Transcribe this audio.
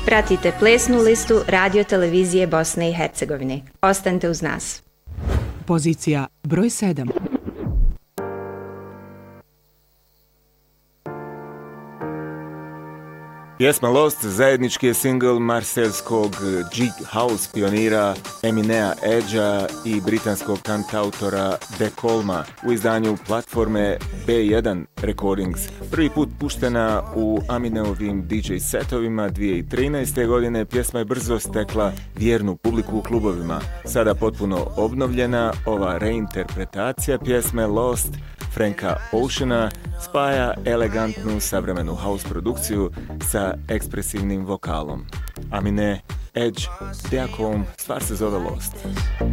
Pratite plesnu listu Radio televizije Bosne i Hercegovine. Ostanite uz nas. Pozicija broj 7. Pjesma Lost zajednički je singl marselskog Jig House pionira Eminea Edgea i britanskog kantautora De Colma u izdanju platforme B1 Recordings. Prvi put puštena u Amineovim DJ setovima 2013. godine, pjesma je brzo stekla vjernu publiku u klubovima. Sada potpuno obnovljena, ova reinterpretacija pjesme Lost Franka Oceana spaja elegantnu savremenu house produkciju sa ekspresivnim vokalom. Amine Edge, De Colma, stvar se zove Lost.